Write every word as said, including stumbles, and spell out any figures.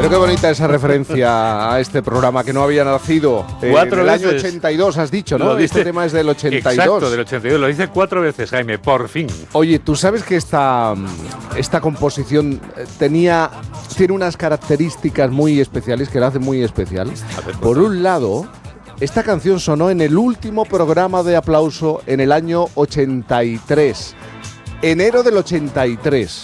Pero qué bonita esa referencia a este programa que no había nacido eh, Cuatro en el año veces. ochenta y dos, has dicho, ¿no? Lo dice- Este tema es del ochenta y dos. Exacto, del ochenta y dos. Lo dice cuatro veces, Jaime, por fin. Oye, ¿tú sabes que esta, esta composición eh, tenía, tiene unas características muy especiales que la hacen muy especial? A ver, Por un lado, esta canción sonó en el último programa de Aplauso en el año ochenta y tres. Enero del ochenta y tres.